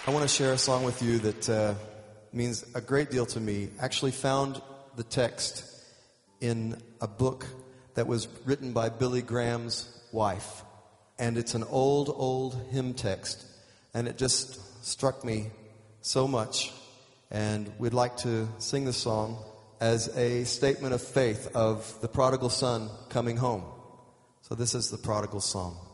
I want to share a song with you that means a great deal to me. Actually found the text in a book that was written by Billy Graham's wife. And it's an old hymn text. And it just struck me so much. And we'd like to sing the song as a statement of faith of the prodigal son coming home. So this is the prodigal song.